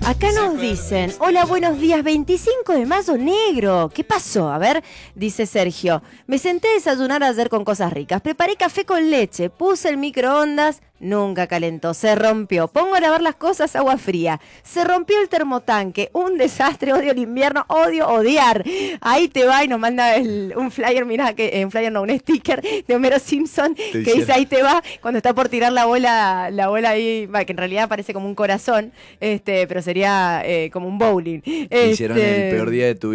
Acá nos dicen, hola, buenos días, 25 de mayo, negro. ¿Qué pasó? A ver, dice Sergio. Me senté a desayunar ayer con cosas ricas. Preparé café con leche, puse el microondas, nunca calentó, se rompió. Pongo a lavar las cosas, agua fría. Se rompió el termotanque, un desastre, odio el invierno, odio odiar. Ahí te va y nos manda un flyer, mirá, un flyer no, un sticker de Homero Simpson que dice ahí te va, cuando está por tirar la bola ahí, que en realidad parece como un corazón, pero sería como un bowling. Te hicieron el peor día de tu vida.